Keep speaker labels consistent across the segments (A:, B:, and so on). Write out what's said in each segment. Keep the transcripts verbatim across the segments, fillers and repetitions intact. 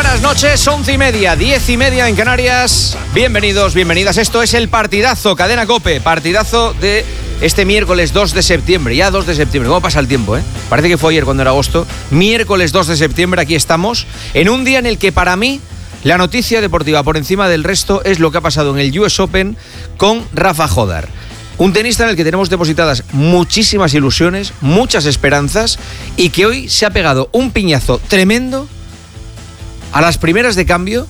A: buenas noches, once y media, diez y media en Canarias. Bienvenidos, bienvenidas. Esto es el partidazo, Cadena COPE, partidazo de este miércoles dos de septiembre. Ya dos de septiembre, ¿cómo pasa el tiempo, eh? Parece que fue ayer cuando era agosto. Miércoles dos de septiembre, aquí estamos, en un día en el que para mí la noticia deportiva por encima del resto es lo que ha pasado en el U S Open con Rafa Jodar. Un tenista en el que tenemos depositadas muchísimas ilusiones, muchas esperanzas, y que hoy se ha pegado un piñazo tremendo a las primeras de cambio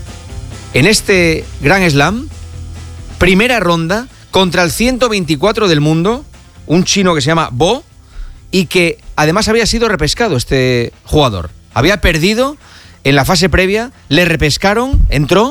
A: en este Grand Slam, primera ronda contra el ciento veinticuatro del mundo, un chino que se llama Bo, y que además había sido repescado este jugador. Había perdido en la fase previa, le repescaron, entró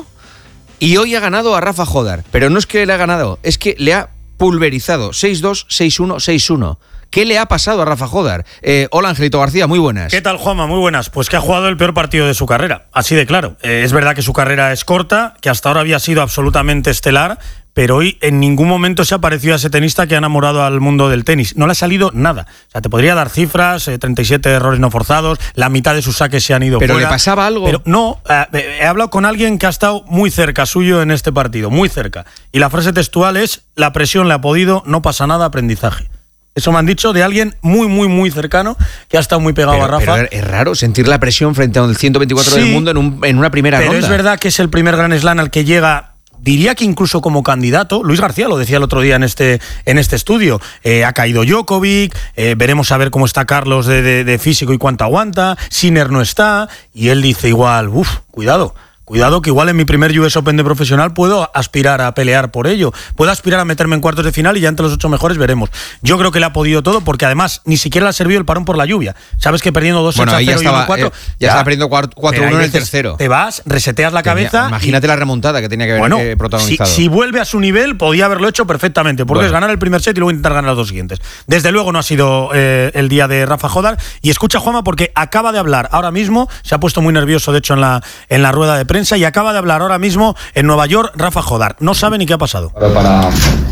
A: y hoy ha ganado a Rafa Jodar. Pero no es que le ha ganado, es que le ha pulverizado seis dos, seis uno, seis uno. ¿Qué le ha pasado a Rafa Jodar? Eh, hola, Angelito García, muy buenas.
B: ¿Qué tal, Juanma? Muy buenas. Pues que ha jugado el peor partido de su carrera, así de claro. Eh, es verdad que su carrera es corta, que hasta ahora había sido absolutamente estelar, pero hoy en ningún momento se ha parecido a ese tenista que ha enamorado al mundo del tenis. No le ha salido nada. O sea, te podría dar cifras, eh, treinta y siete errores no forzados, la mitad de sus saques se han ido
A: ¿Pero
B: fuera.
A: le pasaba algo?
B: Pero no, eh, he hablado con alguien que ha estado muy cerca suyo en este partido, muy cerca. Y la frase textual es: la presión le ha podido, no pasa nada, aprendizaje. Eso me han dicho de alguien muy, muy, muy cercano que ha estado muy pegado
A: pero,
B: a Rafa.
A: Pero es raro sentir la presión frente al ciento veinticuatro
B: Sí,
A: del mundo en, un, en una primera
B: pero
A: ronda.
B: Pero es verdad que es el primer Grand Slam al que llega, diría que incluso como candidato. Luis García lo decía el otro día en este, en este estudio. Eh, ha caído Djokovic, eh, veremos a ver cómo está Carlos de, de, de físico y cuánto aguanta. Sinner no está. Y él dice igual, uff, cuidado. Cuidado que igual en mi primer U S Open de profesional puedo aspirar a pelear por ello. Puedo aspirar a meterme en cuartos de final y ya entre los ocho mejores veremos. Yo creo que le ha podido todo porque además ni siquiera le ha servido el parón por la lluvia. Sabes que perdiendo dos
A: bueno,
B: sets a cero y uno cuatro...
A: Eh, ya, ya estaba perdiendo cuatro uno en el tercero.
B: Te vas, reseteas la
A: tenía,
B: cabeza...
A: Imagínate
B: y,
A: la remontada que tenía que haber
B: bueno,
A: eh, protagonizado.
B: Si, si vuelve a su nivel, podía haberlo hecho perfectamente, porque
A: bueno.
B: es ganar el primer set y luego intentar ganar los dos siguientes. Desde luego no ha sido eh, el día de Rafa Jodar. Y escucha, Juanma, porque acaba de hablar ahora mismo, se ha puesto muy nervioso, de hecho, en la, en la rueda de prensa, y acaba de hablar ahora mismo en Nueva York Rafa Jodar. No sabe ni qué ha pasado.
C: Para,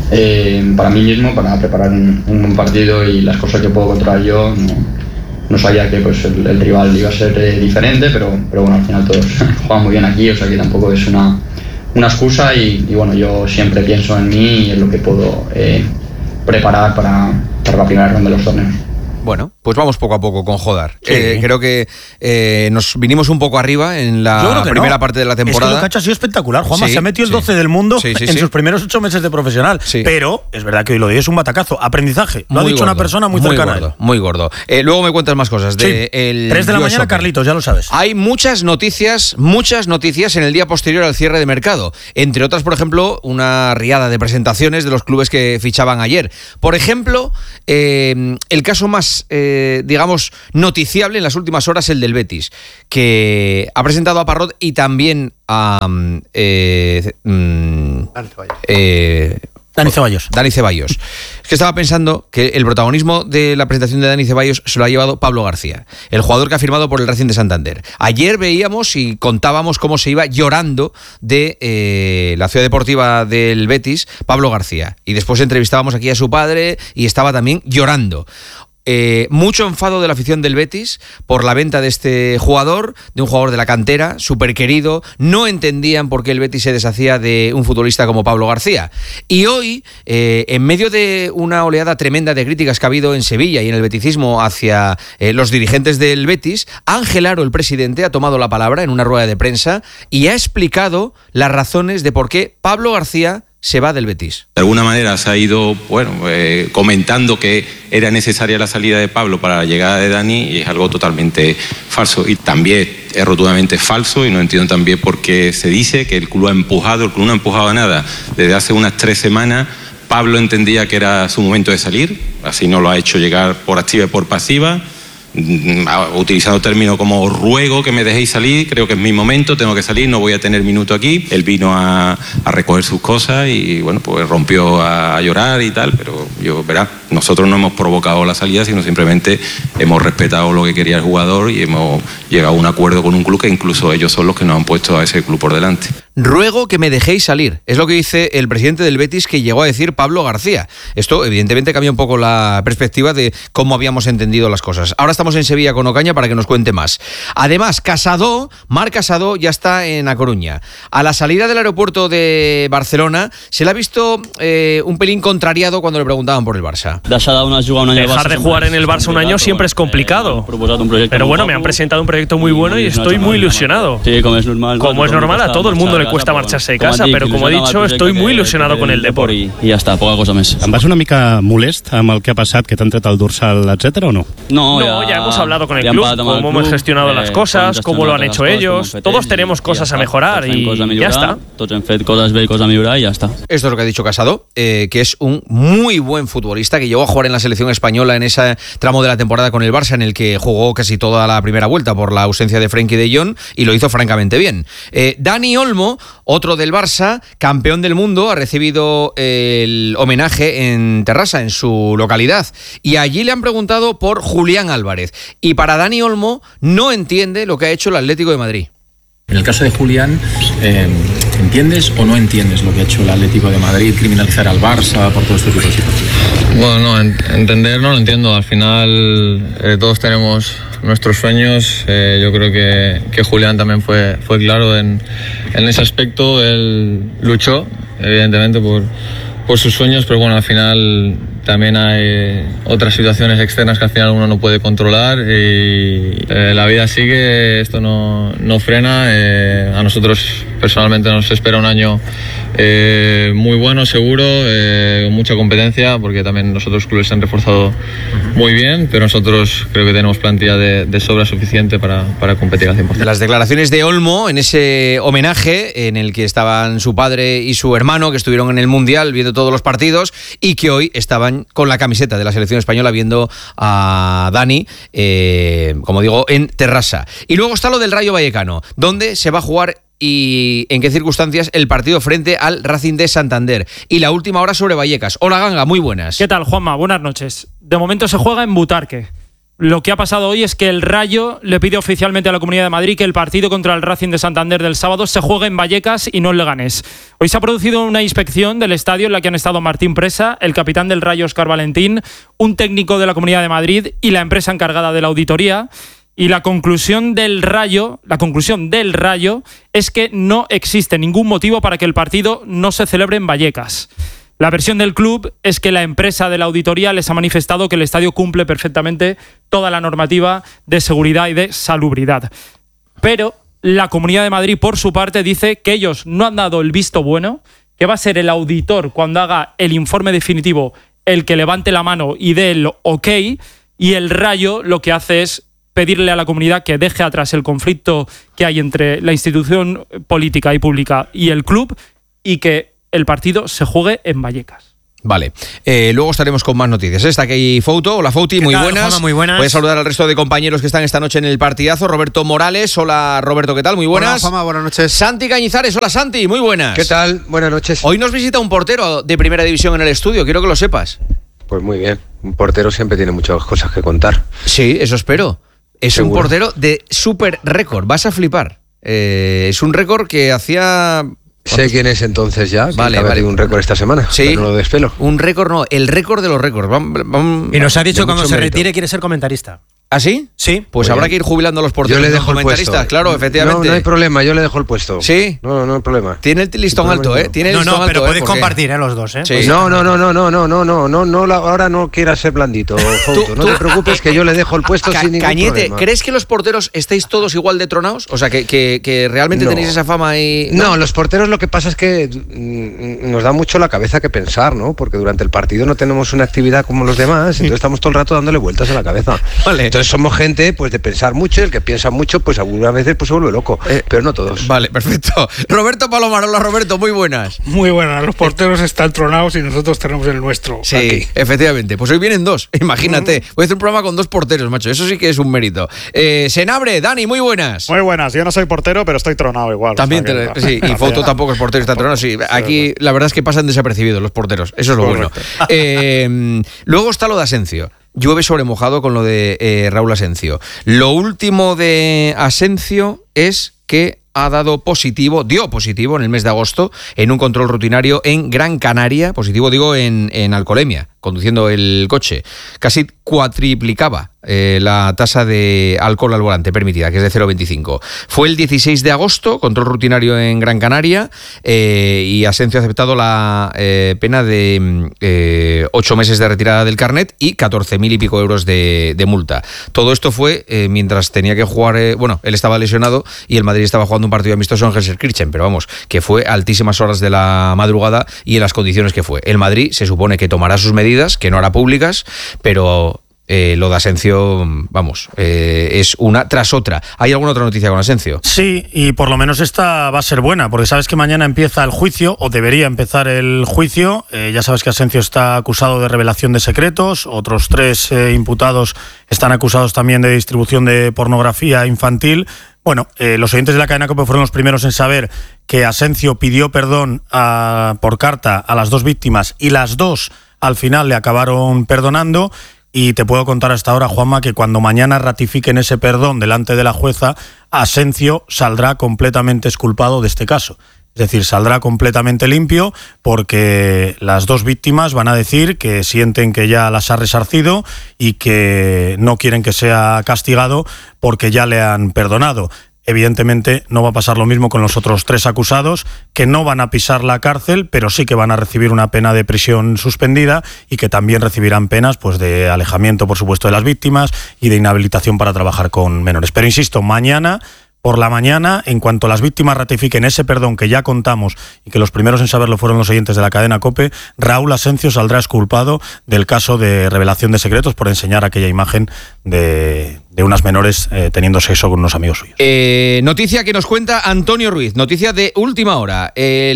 C: eh, para mí mismo, para preparar un, un buen partido y las cosas que puedo controlar yo, no, no sabía que pues, el, el rival iba a ser eh, diferente, pero, pero bueno, al final todos juegan muy bien aquí, o sea que tampoco es una, una excusa y, y bueno, yo siempre pienso en mí y en lo que puedo eh, preparar para, para la primera ronda de los torneos.
A: Bueno, pues vamos poco a poco con Jodar.
B: Sí.
A: Eh, creo que eh, nos vinimos un poco arriba en la primera
B: no.
A: parte de la temporada.
B: Es que lo que ha hecho ha sido espectacular, Juanma.
A: Sí,
B: se ha metido el
A: sí.
B: doce del mundo
A: sí, sí,
B: en
A: sí.
B: sus primeros ocho meses de profesional.
A: Sí.
B: Pero es verdad que hoy lo de hoy es un batacazo. Aprendizaje. Lo
A: muy
B: ha dicho
A: gordo,
B: una persona muy,
A: muy
B: cercana
A: gordo,
B: a él.
A: Muy gordo. Eh, luego me cuentas más cosas. De
B: Sí.
A: el
B: tres de la
A: U S
B: mañana,
A: Open.
B: Carlitos, ya lo sabes.
A: Hay muchas noticias, muchas noticias en el día posterior al cierre de mercado. Entre otras, por ejemplo, una riada de presentaciones de los clubes que fichaban ayer. Por ejemplo, eh, el caso más, eh, digamos, noticiable en las últimas horas, el del Betis, que ha presentado a Parrot y también a eh, mm, eh,
B: Dani Ceballos.
A: Dani Ceballos. Es que estaba pensando que el protagonismo de la presentación de Dani Ceballos se lo ha llevado Pablo García, el jugador que ha firmado por el Racing de Santander. Ayer veíamos y contábamos cómo se iba llorando de eh, la ciudad deportiva del Betis, Pablo García. Y después entrevistábamos aquí a su padre y estaba también llorando. Eh, mucho enfado de la afición del Betis por la venta de este jugador, de un jugador de la cantera, súper querido. No entendían por qué el Betis se deshacía de un futbolista como Pablo García. Y hoy, eh, en medio de una oleada tremenda de críticas que ha habido en Sevilla y en el beticismo hacia eh, los dirigentes del Betis, Ángel Aro, el presidente, ha tomado la palabra en una rueda de prensa y ha explicado las razones de por qué Pablo García se va del Betis.
D: De alguna manera se ha ido bueno, eh, comentando que era necesaria la salida de Pablo para la llegada de Dani y es algo totalmente falso. Y también es rotundamente falso y no entiendo también por qué se dice que el club ha empujado, el club no ha empujado nada. Desde hace unas tres semanas Pablo entendía que era su momento de salir, así no lo ha hecho llegar por activa y por pasiva. Utilizando términos como ruego que me dejéis salir, creo que es mi momento, tengo que salir, no voy a tener minuto aquí. Él vino a, a recoger sus cosas y bueno, pues rompió a, a llorar y tal, pero yo, verá, nosotros no hemos provocado la salida, sino simplemente hemos respetado lo que quería el jugador y hemos llegado a un acuerdo con un club que incluso ellos son los que nos han puesto a ese club por delante.
A: ruego que me dejéis salir. Es lo que dice el presidente del Betis, que llegó a decir Pablo García. Esto evidentemente cambia un poco la perspectiva de cómo habíamos entendido las cosas. Ahora estamos en Sevilla con Ocaña para que nos cuente más. Además, Casado, Marc Casado ya está en A Coruña. A la salida del aeropuerto de Barcelona se le ha visto eh, un pelín contrariado cuando le preguntaban por el Barça.
E: Dejar de jugar en el Barça un año siempre es complicado. Pero bueno, me han presentado un proyecto muy bueno y estoy muy ilusionado. Como es normal, a todo el mundo le cuesta marcharse de casa, pero como he dicho, estoy muy ilusionado con el deporte.
F: I ja està, poca cosa més. Em vas una mica molest amb el que ha passat, que t'han tret el dorsal, etcétera, o no?
E: No, ya, ya hemos hablado con el club, cómo hemos gestionado las cosas, cómo lo han hecho ellos. Todos tenemos cosas a mejorar y ya está.
F: Tots hem fet coses bé i coses a millorar i ja està.
A: Esto es lo que ha dicho Casado, eh, que es un muy buen futbolista, que llegó a jugar en la selección española en ese tramo de la temporada con el Barça, en el que jugó casi toda la primera vuelta por la ausencia de Frenkie de Jong, y lo hizo francamente bien. Eh, Dani Olmo, otro del Barça, campeón del mundo, ha recibido el homenaje en Terrassa, en su localidad, y allí le han preguntado por Julián Álvarez, y para Dani Olmo no entiende lo que ha hecho el Atlético de Madrid.
G: En el caso de Julián, eh, ¿entiendes o no entiendes lo que ha hecho el Atlético de Madrid, criminalizar al Barça por todo este tipo de situaciones?
H: Bueno, no, entender no lo entiendo. Al final eh, todos tenemos nuestros sueños. Eh, yo creo que, que Julián también fue, fue claro en, en ese aspecto. Él luchó, evidentemente, por, por sus sueños, pero bueno, al final también hay otras situaciones externas que al final uno no puede controlar y eh, la vida sigue, esto no, no frena. Eh, a nosotros personalmente nos espera un año eh, muy bueno, seguro, eh, con mucha competencia, porque también los otros clubes se han reforzado muy bien, pero nosotros creo que tenemos plantilla de, de sobra suficiente para, para competir al cien por ciento.
A: Las declaraciones de Olmo en ese homenaje en el que estaban su padre y su hermano, que estuvieron en el Mundial viendo todos los partidos y que hoy estaban con la camiseta de la selección española viendo a Dani, eh, como digo, en Terrassa. Y luego está lo del Rayo Vallecano, donde se va a jugar y en qué circunstancias el partido frente al Racing de Santander. Y la última hora sobre Vallecas. Hola, Ganga, muy buenas.
E: ¿Qué tal, Juanma? Buenas noches. De momento se juega en Butarque. Lo que ha pasado hoy es que el Rayo le pide oficialmente a la Comunidad de Madrid que el partido contra el Racing de Santander del sábado se juegue en Vallecas y no en Leganés. Hoy se ha producido una inspección del estadio en la que han estado Martín Presa, el capitán del Rayo Óscar Valentín, un técnico de la Comunidad de Madrid y la empresa encargada de la auditoría. Y la conclusión del Rayo, la conclusión del Rayo es que no existe ningún motivo para que el partido no se celebre en Vallecas. La versión del club es que la empresa de la auditoría les ha manifestado que el estadio cumple perfectamente toda la normativa de seguridad y de salubridad. Pero la Comunidad de Madrid, por su parte, dice que ellos no han dado el visto bueno, que va a ser el auditor, cuando haga el informe definitivo, el que levante la mano y dé el ok, y el Rayo lo que hace es pedirle a la comunidad que deje atrás el conflicto que hay entre la institución política y pública y el club y que el partido se juegue en Vallecas.
A: Vale, eh, luego estaremos con más noticias. Está aquí Fouto. Hola, Fouti, muy, buenas.
I: muy buenas.
A: Voy a saludar al resto de compañeros que están esta noche en el partidazo. Roberto Morales, hola Roberto, ¿qué tal? Muy buenas.
I: Hola, Juanma, buenas noches.
A: Santi Cañizares, hola Santi, muy buenas.
I: ¿Qué tal? Buenas noches.
A: Hoy nos visita un portero de primera división en el estudio, quiero que lo sepas.
I: Pues muy bien, un portero siempre tiene muchas cosas que contar.
A: Sí, eso espero. Es
I: Seguro.
A: Un portero de super récord, vas a flipar. Eh, es un récord que hacía...
I: Sé quién es entonces ya, que
A: vale,
I: ha
A: vale.
I: un récord esta semana,
A: sí,
I: pero no lo despelo.
A: Un récord no, el récord de los récords. Vamos, vamos,
J: y nos ha dicho
I: de
J: cuando
I: mucho
J: se
I: mérito.
J: retire quiere ser comentarista.
A: ¿Ah, sí?
J: Sí.
A: Pues
I: Muy
A: habrá
I: bien.
A: que ir jubilando a los porteros.
I: Yo le
A: no
I: dejo el
A: comentaristas,
I: puesto.
A: claro, efectivamente.
I: No, no hay problema, yo le dejo el puesto.
A: ¿Sí?
I: No, no hay problema.
A: Tiene el listón
I: Sin
A: alto,
I: problema
A: ¿eh? Tiene el
J: No,
A: listón
J: no, pero
A: alto,
J: podéis
A: ¿eh? Porque-
J: compartir, ¿eh? Los dos, ¿eh?
A: Sí.
J: Pues
I: No, no, no, no, no, no, no, no, no, no, la- ahora no quieras ser blandito, Fouto. No
A: tú-
I: te preocupes que yo le dejo el puesto
A: Ca-
I: sin ningún
A: Cañete,
I: problema.
A: ¿crees que los porteros estáis todos igual de tronados? O sea, que, que, que realmente
I: No.
A: tenéis esa fama y...
I: No, los porteros lo que pasa es que mm, nos da mucho la cabeza que pensar, ¿no? Porque durante el partido no tenemos una actividad como los demás, entonces estamos todo el rato dándole vueltas a la cabeza.
A: Vale.
I: Entonces somos gente pues de pensar mucho, el que piensa mucho pues algunas veces pues se vuelve loco,
A: Eh,
I: pero no todos.
A: Vale, perfecto. Roberto Palomar, hola Roberto, muy buenas.
K: Muy buenas, los porteros están tronados y nosotros tenemos el nuestro.
A: Sí,
K: aquí.
A: efectivamente. Pues hoy vienen dos, imagínate. Voy a hacer un programa con dos porteros, macho. Eso sí que es un mérito. Eh, Senabre, Dani, muy buenas.
K: Muy buenas, yo no soy portero, pero estoy tronado igual.
A: También,
K: o sea
A: te-
K: que-
A: sí, y Foto tampoco es portero, está tronado. Sí, aquí la verdad es que pasan desapercibidos los porteros. Eso es lo bueno. Eh, luego está lo de Asencio. Llueve sobre mojado con lo de eh, Raúl Asencio. Lo último de Asencio es que ha dado positivo, dio positivo en el mes de agosto en un control rutinario en Gran Canaria, positivo digo en, en alcoholemia, conduciendo el coche. Casi cuatriplicaba eh, la tasa de alcohol al volante permitida, que es de cero coma veinticinco. Fue el dieciséis de agosto, control rutinario en Gran Canaria, eh, y Asencio ha aceptado la eh, pena de eh, ocho meses de retirada del carnet y catorce mil y pico euros de, de multa. Todo esto fue eh, mientras tenía que jugar, eh, bueno, él estaba lesionado y el Madrid estaba jugando un partido amistoso en Gelsenkirchen, pero vamos, que fue a altísimas horas de la madrugada y en las condiciones que fue. El Madrid se supone que tomará sus medidas, que no hará públicas, pero Eh, lo de Asencio, vamos, eh, es una tras otra. ¿Hay alguna otra noticia con Asencio?
B: Sí, y por lo menos esta va a ser buena, porque sabes que mañana empieza el juicio, o debería empezar el juicio. Eh, ya sabes que Asencio está acusado de revelación de secretos, otros tres eh, imputados están acusados también de distribución de pornografía infantil. Bueno, eh, los oyentes de la cadena COPE fueron los primeros en saber que Asencio pidió perdón a, por carta a las dos víctimas y las dos al final le acabaron perdonando. Y te puedo contar hasta ahora, Juanma, que cuando mañana ratifiquen ese perdón delante de la jueza, Asencio saldrá completamente exculpado de este caso. Es decir, saldrá completamente limpio porque las dos víctimas van a decir que sienten que ya las ha resarcido y que no quieren que sea castigado porque ya le han perdonado. Evidentemente no va a pasar lo mismo con los otros tres acusados, que no van a pisar la cárcel, pero sí que van a recibir una pena de prisión suspendida y que también recibirán penas pues de alejamiento, por supuesto, de las víctimas y de inhabilitación para trabajar con menores. Pero insisto, mañana por la mañana, en cuanto las víctimas ratifiquen ese perdón que ya contamos y que los primeros en saberlo fueron los oyentes de la cadena COPE, Raúl Asencio saldrá exculpado del caso de revelación de secretos por enseñar aquella imagen de, de unas menores eh, teniendo sexo con unos amigos suyos.
A: Eh, noticia que nos cuenta Antonio Ruiz, noticia de última hora.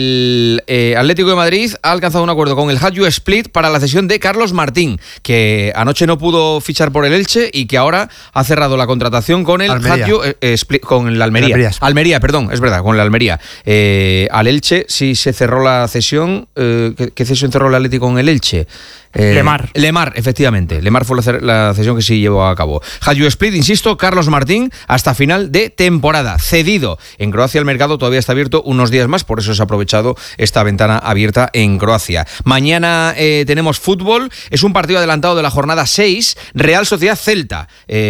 A: El eh, Atlético de Madrid ha alcanzado un acuerdo con el Hadju Split para la cesión de Carlos Martín, que anoche no pudo fichar por el Elche y que ahora ha cerrado la contratación con el Hadju eh, Split, con el Almería. Almería. Almería, perdón, es verdad, con la Almería. Eh, al Elche sí se cerró la cesión. Eh, ¿qué, ¿Qué cesión cerró el Atlético con el Elche? Eh,
E: Lemar.
A: Lemar, efectivamente. Lemar fue la, la cesión que sí llevó a cabo. Hadju Split, insisto, Carlos Martín, hasta final de temporada. Cedido. En Croacia el mercado todavía está abierto unos días más, por eso se ha aprovechado esta ventana abierta en Croacia. Mañana eh, tenemos fútbol. Es un partido adelantado de la jornada seis. Real Sociedad Celta.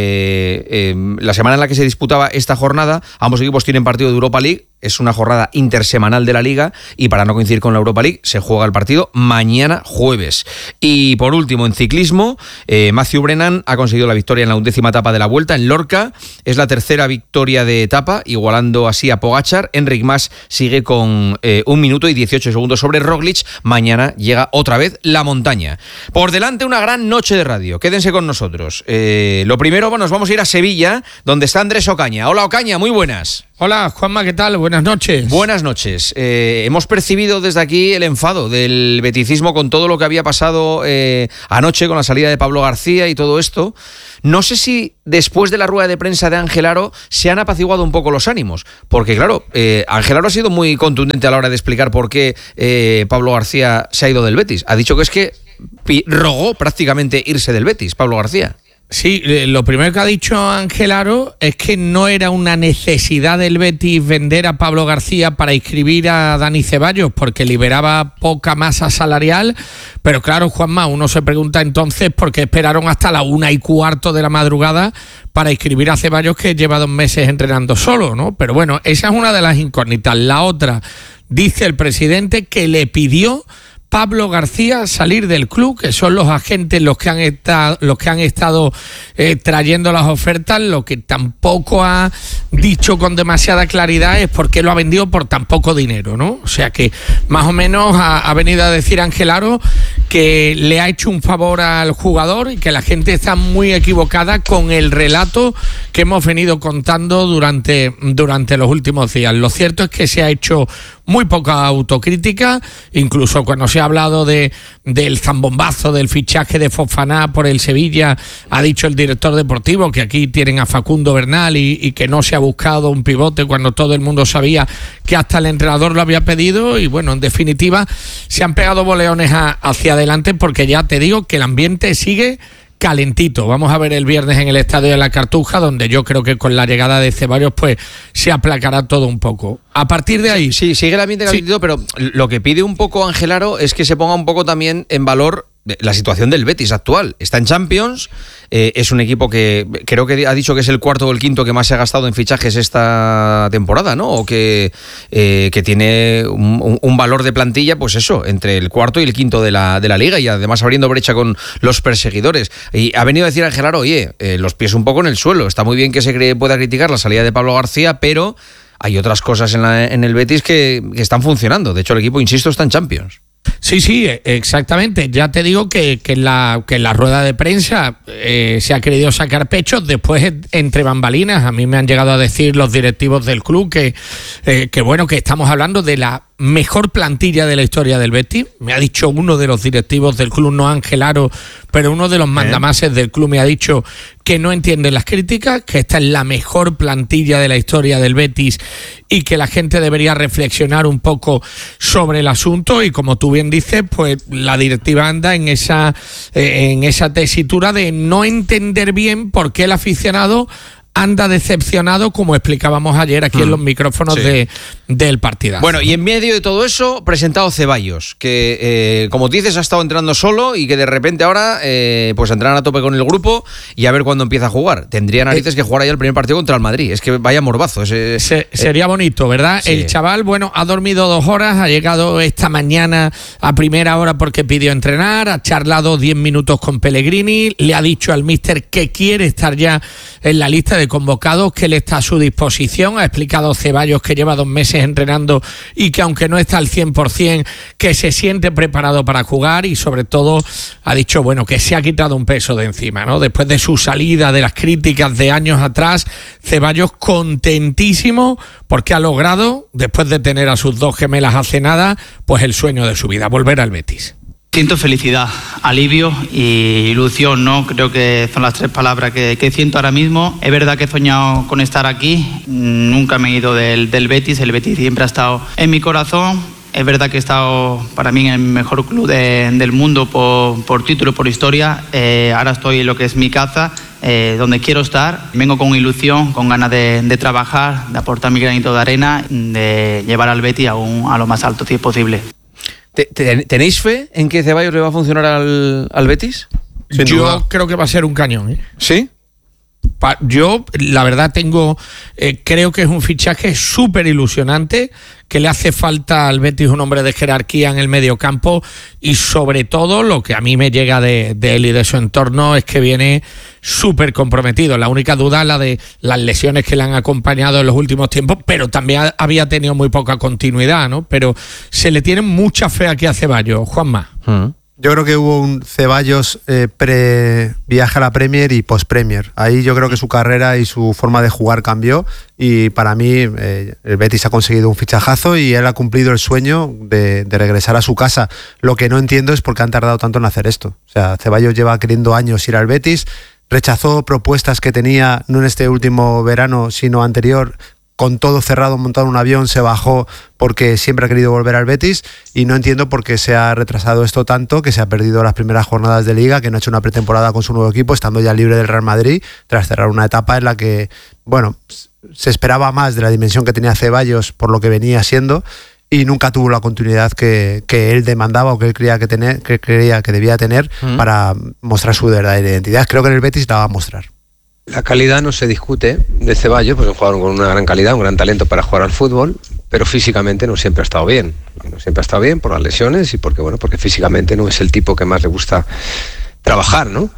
A: Eh, eh, la semana en la que se disputaba esta jornada, ambos equipos tienen partido de Europa League. Es una jornada intersemanal de la Liga y para no coincidir con la Europa League se juega el partido mañana jueves. Y por último, en ciclismo, eh, Matthew Brennan ha conseguido la victoria en la undécima etapa de la Vuelta en Lorca. Es la tercera victoria de etapa, igualando así a Pogačar. Enric Mas sigue con eh, un minuto y dieciocho segundos sobre Roglic. Mañana llega otra vez la montaña. Por delante una gran noche de radio. Quédense con nosotros. Eh, lo primero, bueno, nos vamos a ir a Sevilla, donde está Andrés Ocaña. Hola Ocaña, muy buenas.
K: Hola, Juanma, ¿qué tal? Buenas noches.
A: Buenas noches. Eh, hemos percibido desde aquí el enfado del beticismo con todo lo que había pasado eh, anoche con la salida de Pablo García y todo esto. No sé si después de la rueda de prensa de Ángel Aro se han apaciguado un poco los ánimos, porque claro, eh, Ángel Aro ha sido muy contundente a la hora de explicar por qué eh, Pablo García se ha ido del Betis. Ha dicho que es que rogó prácticamente irse del Betis, Pablo García.
K: Sí, lo primero que ha dicho Ángel Aro es que no era una necesidad del Betis vender a Pablo García para inscribir a Dani Ceballos porque liberaba poca masa salarial, pero claro, Juanma, uno se pregunta entonces por qué esperaron hasta la una y cuarto de la madrugada para inscribir a Ceballos, que lleva dos meses entrenando solo, ¿no? Pero bueno, esa es una de las incógnitas. La otra, dice el presidente que le pidió Pablo García salir del club, que son los agentes los que han estado, los que han estado eh, trayendo las ofertas. Lo que tampoco ha dicho con demasiada claridad es por qué lo ha vendido por tan poco dinero, ¿no? O sea que más o menos ha, ha venido a decir Ángel Aro que le ha hecho un favor al jugador y que la gente está muy equivocada con el relato que hemos venido contando durante, durante los últimos días. Lo cierto es que se ha hecho muy poca autocrítica, incluso cuando se ha hablado de del zambombazo del fichaje de Fofana por el Sevilla, ha dicho el director deportivo que aquí tienen a Facundo Bernal y, y que no se ha buscado un pivote cuando todo el mundo sabía que hasta el entrenador lo había pedido. Y bueno, en definitiva se han pegado boleones a, hacia adelante, porque ya te digo que el ambiente sigue calentito. Vamos a ver el viernes en el Estadio de la Cartuja, donde yo creo que con la llegada de Ceballos pues se aplacará todo un poco. A partir de ahí...
A: Sí, sí sigue el ambiente calentito, sí. Pero lo que pide un poco Ángel Aro es que se ponga un poco también en valor la situación del Betis actual. Está en Champions, eh, es un equipo que creo que ha dicho que es el cuarto o el quinto que más se ha gastado en fichajes esta temporada, ¿no? O que, eh, que tiene un, un valor de plantilla, pues eso, entre el cuarto y el quinto de la, de la liga, y además abriendo brecha con los perseguidores. Y ha venido a decir Ángel Aro, oye, eh, los pies un poco en el suelo. Está muy bien que se cree, pueda criticar la salida de Pablo García, pero hay otras cosas en, la, en el Betis que, que están funcionando. De hecho, el equipo, insisto, está en Champions.
K: Sí, sí, exactamente. Ya te digo que, que, en, la, que en la rueda de prensa eh, se ha querido sacar pecho. Después, entre bambalinas, a mí me han llegado a decir los directivos del club que, eh, que bueno, que estamos hablando de la mejor plantilla de la historia del Betis. Me ha dicho uno de los directivos del club, no Ángel Aro, pero uno de los mandamases del club me ha dicho que no entiende las críticas, que esta es la mejor plantilla de la historia del Betis y que la gente debería reflexionar un poco sobre el asunto. Y como tú bien dices, pues la directiva anda en esa, eh, en esa tesitura de no entender bien por qué el aficionado anda decepcionado, como explicábamos ayer aquí mm, en los micrófonos sí. de, del partidazo.
A: Bueno, y en medio de todo eso, presentado Ceballos, que eh, como dices ha estado entrenando solo y que de repente ahora eh, pues entrarán a tope con el grupo y a ver cuándo empieza a jugar. Tendría narices eh, que jugar ya el primer partido contra el Madrid. Es que vaya morbazo. Ese,
K: se, eh, sería bonito, ¿verdad? Sí. El chaval, bueno, ha dormido dos horas, ha llegado esta mañana a primera hora porque pidió entrenar, ha charlado diez minutos con Pellegrini, le ha dicho al míster que quiere estar ya en la lista de convocados, que él está a su disposición. Ha explicado Ceballos que lleva dos meses entrenando y que aunque no está al cien por ciento, que se siente preparado para jugar, y sobre todo ha dicho, bueno, que se ha quitado un peso de encima, ¿no? Después de su salida, de las críticas de años atrás, Ceballos contentísimo porque ha logrado, después de tener a sus dos gemelas hace nada, pues el sueño de su vida, volver al Betis.
J: Siento felicidad, alivio y ilusión, ¿no? Creo que son las tres palabras que, que siento ahora mismo. Es verdad que he soñado con estar aquí, nunca me he ido del, del Betis, el Betis siempre ha estado en mi corazón. Es verdad que he estado para mí en el mejor club de, del mundo por, por título, por historia. Eh, ahora estoy en lo que es mi casa, eh, donde quiero estar. Vengo con ilusión, con ganas de, de trabajar, de aportar mi granito de arena, de llevar al Betis a, un, a lo más alto si es posible.
A: ¿Tenéis fe en que Ceballos le va a funcionar al, al Betis?
K: Sin Yo duda. creo que va a ser un cañón, ¿eh?
A: ¿Sí?
K: Pa- Yo, la verdad, tengo eh, creo que es un fichaje súper ilusionante, que le hace falta al Betis un hombre de jerarquía en el medio campo, y sobre todo lo que a mí me llega de, de él y de su entorno es que viene súper comprometido. La única duda es la de las lesiones que le han acompañado en los últimos tiempos, pero también ha, había tenido muy poca continuidad, ¿no? Pero se le tiene mucha fe aquí a Ceballos, Juanma.
A: Mm.
L: Yo creo que hubo un Ceballos eh, pre-viaje a la Premier y post-Premier. Ahí yo creo que su carrera y su forma de jugar cambió, y para mí eh, el Betis ha conseguido un fichajazo y él ha cumplido el sueño de, de regresar a su casa. Lo que no entiendo es por qué han tardado tanto en hacer esto. O sea, Ceballos lleva queriendo años ir al Betis, rechazó propuestas que tenía no en este último verano, sino anterior, con todo cerrado, montado en un avión, se bajó porque siempre ha querido volver al Betis, y no entiendo por qué se ha retrasado esto tanto, que se ha perdido las primeras jornadas de Liga, que no ha hecho una pretemporada con su nuevo equipo, estando ya libre del Real Madrid, tras cerrar una etapa en la que, bueno, se esperaba más de la dimensión que tenía Ceballos por lo que venía siendo, y nunca tuvo la continuidad que, que él demandaba o que él creía que, tener, que creía que debía tener mm. para mostrar su verdadera identidad. Creo que en el Betis la va a mostrar.
I: La calidad no se discute de Ceballos, pues es un jugador con una gran calidad, un gran talento para jugar al fútbol, pero físicamente no siempre ha estado bien. No siempre ha estado bien por las lesiones y porque, bueno, porque físicamente no es el tipo que más le gusta trabajar, ¿no?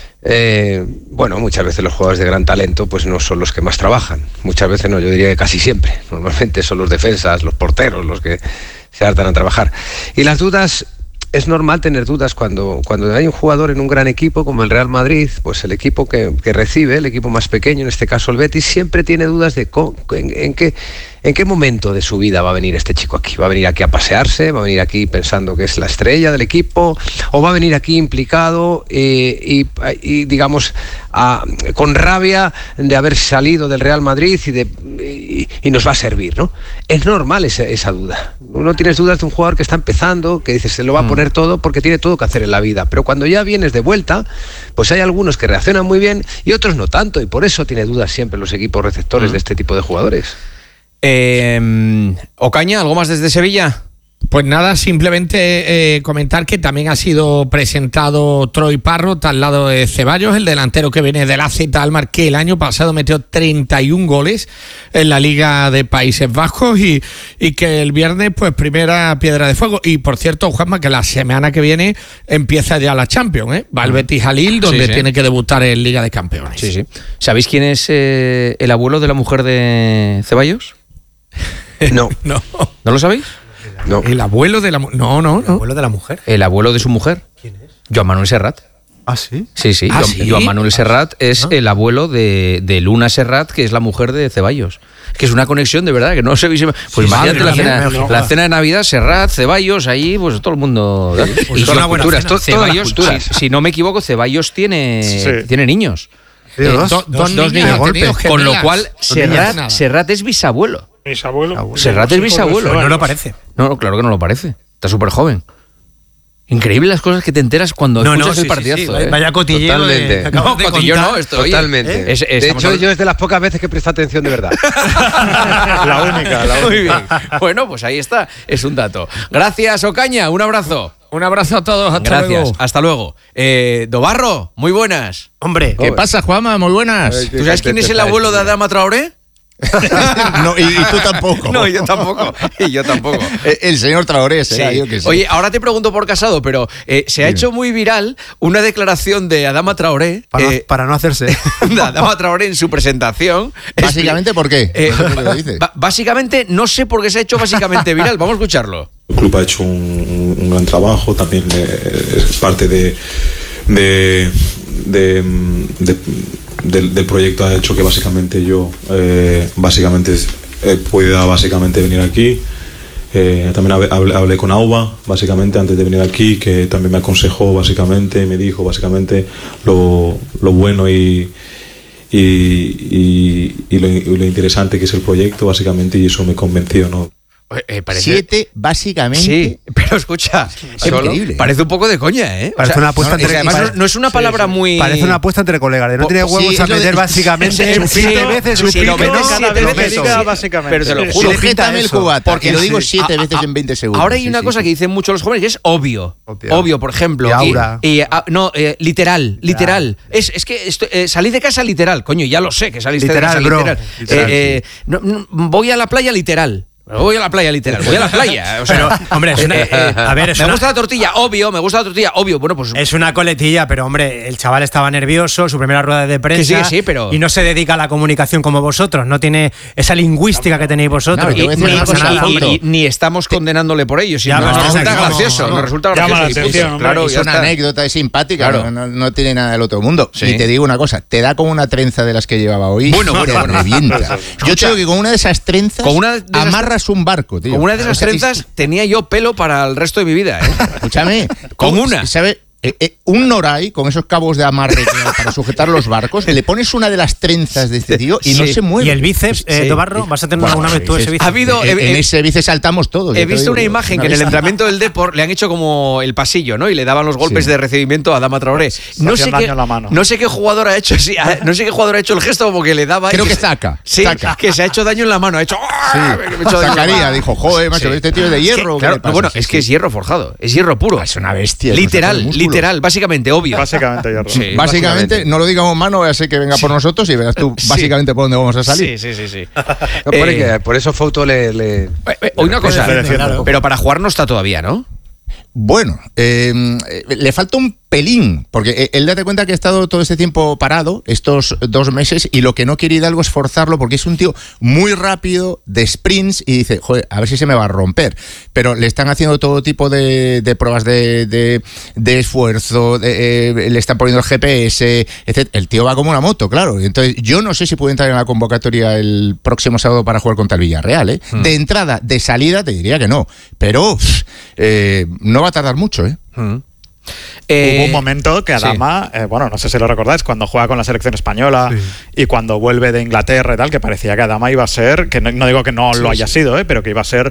I: Eh, bueno, muchas veces los jugadores de gran talento pues no son los que más trabajan. Muchas veces no, yo diría que casi siempre. Normalmente son los defensas, los porteros los que se hartan a trabajar. Y las dudas... Es normal tener dudas cuando, cuando hay un jugador en un gran equipo como el Real Madrid, pues el equipo que, que recibe, el equipo más pequeño, en este caso el Betis, siempre tiene dudas de co, en, en, qué, en qué momento de su vida va a venir este chico aquí. ¿Va a venir aquí a pasearse? ¿Va a venir aquí pensando que es la estrella del equipo? ¿O va a venir aquí implicado eh, y, y, digamos, a, con rabia de haber salido del Real Madrid y, de, y, y nos va a servir, ¿no? Es normal esa, esa duda. no tienes dudas de un jugador que está empezando, que dices, se lo va a poner todo porque tiene todo que hacer en la vida. Pero cuando ya vienes de vuelta, pues hay algunos que reaccionan muy bien y otros no tanto. Y por eso tiene dudas siempre los equipos receptores mm. de este tipo de jugadores.
A: Eh, Ocaña, ¿algo más desde Sevilla?
K: Pues nada, simplemente eh, comentar que también ha sido presentado Troy Parrott al lado de Ceballos, el delantero que viene del A Z Alkmaar, que el año pasado metió treinta y un goles en la Liga de Países Bajos y, y que el viernes, pues primera piedra de fuego. Y por cierto, Juanma, que la semana que viene empieza ya la Champions, ¿eh? Va el Betis a Lille, donde sí, sí. tiene que debutar en Liga de Campeones.
A: Sí, sí. ¿Sabéis quién es eh, el abuelo de la mujer de Ceballos?
I: No.
K: no.
A: ¿No lo sabéis?
K: No. El abuelo de la mujer. No, no, no.
L: ¿El abuelo de la mujer?
A: El abuelo de su mujer.
L: ¿Quién es?
A: Joan Manuel Serrat.
L: ¿Ah, sí?
A: Sí, sí.
K: ¿Ah,
A: Joan,
K: sí?
A: Joan Manuel Serrat es
L: ¿Ah?
A: el abuelo de, de Luna Serrat, que es la mujer de Ceballos. Que es una conexión de verdad, que no sé. Pues sí, imagínate la cena,
K: mía,
A: la cena de Navidad, Serrat, Ceballos, ahí, pues todo el mundo.
L: Pues
A: y
L: toda
A: las culturas.
L: cena.
A: To, Ceballos, si, si no me equivoco, Ceballos tiene,
L: sí.
A: tiene niños.
L: Sí, dos,
K: eh, do,
L: dos,
K: dos,
L: dos
K: niños,
L: niños.
A: Con lo cual, Serrat, Serrat es bisabuelo.
E: Bisabuelo.
A: Serrat es bisabuelo.
L: No lo parece.
A: No, no, claro que no lo parece. Está súper joven. Increíble las cosas que te enteras cuando
L: no,
A: escuchas
L: no,
A: el
L: sí,
A: partidazo.
L: Sí, sí.
A: ¿eh?
L: Vaya cotilleo.
I: Totalmente.
L: De,
A: no, cotilleo no, esto.
I: Totalmente.
A: Oye, es, es,
I: de hecho, yo es de las pocas veces que presta atención de verdad.
E: la única, la única.
A: Muy bien. Bueno, pues ahí está. Es un dato. Gracias, Ocaña. Un abrazo.
K: Un abrazo a todos. Hasta
A: Gracias.
K: luego.
A: Hasta luego. Eh, Dobarro, muy buenas.
L: Hombre.
F: ¿Qué pasa, Juanma? Muy buenas.
A: ¿Tú sabes quién es el abuelo de Adama Traoré?
F: no, y, y tú tampoco.
A: No, yo tampoco. Y yo tampoco.
F: El señor Traoré, será,
A: Sí.
F: yo que sé.
A: Oye, ahora te pregunto por Casado, pero eh, se ha
F: Dime.
A: hecho muy viral una declaración de Adama Traoré.
L: Para,
A: eh,
L: para no hacerse.
A: de Adama Traoré en su presentación.
F: Básicamente, ¿por qué?
A: Eh,
F: ¿Por qué lo dice?
A: ba- básicamente, no sé por qué se ha hecho básicamente viral. Vamos a escucharlo.
M: El club ha hecho un, un gran trabajo, también eh, es parte de, de, de, de, del, del proyecto ha hecho que básicamente yo eh, básicamente eh, pueda básicamente venir aquí. Eh, también hablé, hablé con Auba básicamente antes de venir aquí, que también me aconsejó básicamente, me dijo básicamente lo, lo bueno y y, y, y, lo, y lo interesante que es el proyecto básicamente, y eso me convenció, ¿no?
A: Eh, parece...
F: Siete, básicamente.
A: Sí, pero escucha,
F: es increíble.
A: Parece un poco de coña, ¿eh?
L: Parece
A: o sea,
L: una apuesta
A: no,
L: entre
A: además
L: pare-
A: no, no es una palabra
L: sí, sí.
A: muy.
L: Parece una apuesta entre colegas. De no
A: Po-
L: tiene huevos
F: sí,
L: a
F: es lo de-
L: meter básicamente
A: Sí, sí,
L: siete
A: sí,
L: veces.
A: sí,
L: un
A: sí, lo
L: pico,
A: metes
L: ¿no?
A: siete
L: Lo
A: veces,
L: meto.
A: sí.
E: básicamente.
A: Pero te lo
E: Sí,
A: juro.
L: sí.
F: Sujétame el
L: eso.
F: cubata,
A: Porque
F: porque lo digo
A: sí.
F: siete
A: A-
F: veces
A: a-
F: en veinte segundos.
A: Ahora hay
F: Sí,
A: una
F: sí,
A: cosa
F: sí.
A: que dicen mucho los jóvenes que es obvio.
L: Obvio.
A: Obvio, por ejemplo.
L: Y aura.
A: Y, y, ah, no, eh, literal, literal. Es, es que esto, eh, salí de casa literal. Coño, ya lo sé que saliste
L: Literal,
A: de casa
L: bro.
A: literal.
L: Literal,
A: Eh, eh, no, no, voy a la playa literal. Voy a la playa, literal. Voy a la playa. O sea,
L: Pero, hombre, es una-
A: eh, eh,
L: a ver, es
A: me
L: una-
A: gusta la tortilla, obvio. Me gusta la tortilla, obvio. Bueno, pues.
L: Es una coletilla, pero hombre, el chaval estaba nervioso, su primera rueda de prensa.
A: Que sí, que sí, pero-
L: Y no se dedica a la comunicación como vosotros, no tiene esa lingüística que tenéis vosotros.
F: No, te voy a decir
A: ni,
F: una cosa,
A: ni-
F: Alejandro.
A: ni- ni estamos condenándole por ello, sino
L: Ya,
A: nos
L: pero
A: resulta
L: no, no,
A: gracioso.
F: no, no.
A: Nos resulta
E: Llama
A: gracioso.
E: la
A: y punto.
E: atención, hombre.
A: Claro,
F: es
A: ya
F: una
A: está.
F: anécdota, es simpática,
A: Claro.
F: no, no, no tiene nada del otro mundo.
A: Sí.
F: Y te digo una cosa, te da como una trenza de las que llevaba hoy.
A: Bueno, bueno,
F: te
A: bueno.
F: revienta. Yo te digo que con una de esas trenzas
A: Con una de esas-
F: amarras un barco, tío.
A: Con una de esas
F: O sea,
A: trenzas tenía yo pelo para el resto de mi vida, ¿eh?
F: Escúchame.
A: Con
F: ¿cómo-
A: una.
F: ¿Sabe? Eh, eh, un noray con esos cabos de amarre que hay para sujetar los barcos, le pones una de las trenzas de este tío y no
A: Sí.
F: se mueve.
L: Y el bíceps, eh,
A: Sí.
L: Tobarro, vas a tener
F: Bueno,
L: alguna vez
F: sí,
L: tú
F: sí,
L: ese
F: sí.
L: bíceps.
A: Ha habido-
F: En,
A: he-
F: en ese bice saltamos todos.
A: He
F: ya te
A: visto
F: digo
A: una
F: yo.
A: imagen
F: Una
A: que en el
F: vez-
A: entrenamiento del Depor le han hecho como el pasillo, ¿no? Y le daban los golpes
F: Sí.
A: de recibimiento a Adama Traoré. No
E: hacían
A: sé,
E: daño
A: qué,
E: en la mano.
A: no sé qué jugador ha hecho, sí, ah, no sé qué jugador ha hecho el gesto como que le daba.
F: Creo
A: y
F: que
A: se-
F: Zaka.
A: Sí,
F: Zaka.
A: que se ha hecho daño en la mano. Ha hecho.
F: Sí.
A: ¡ah! Me he hecho daño en la
F: Zacarías
A: mano.
F: dijo, joder, macho,
A: Sí.
F: este tío es de
A: Es que,
F: hierro. ¿qué
A: claro,
F: le pasa?
A: bueno,
F: Sí,
A: es
F: sí.
A: que es hierro forjado, es hierro puro.
F: Es una bestia. es un
A: Literal,
F: músculo.
A: literal, básicamente, obvio.
E: Básicamente, hierro.
A: Sí.
F: Básicamente, no lo digamos mano, ya sé que venga por nosotros y verás tú
A: Sí.
F: básicamente por dónde vamos a salir.
A: Sí, sí, sí, sí.
I: No, por,
A: Eh,
I: que- por eso Fouto le, le-
A: eh, eh, Oye, una cosa,
E: Le defiendo.
A: pero para jugar no está todavía, ¿no?
F: Bueno, eh, eh, le falta un pelín, porque eh, él date cuenta que ha estado todo este tiempo parado, estos dos meses, y lo que no quiere Hidalgo es forzarlo, porque es un tío muy rápido, de sprints, y dice, joder, a ver si se me va a romper. Pero le están haciendo todo tipo de, de pruebas de, de, de esfuerzo, de, eh, le están poniendo el G P S, etcétera. El tío va como una moto, claro. Entonces, yo no sé si puede entrar en la convocatoria el próximo sábado para jugar contra el Villarreal, ¿eh?
A: Hmm.
F: De entrada, de salida, te diría que no. Pero pff, eh, no va a tardar mucho, ¿eh?
A: Mm.
E: Hubo
A: Eh,
E: un momento que
A: sí.
E: Adama, eh, bueno, no sé si lo recordáis, cuando juega con la selección española y cuando vuelve de Inglaterra y tal, que parecía que Adama iba a ser, que no, no digo que no lo haya sido, eh, pero que iba a ser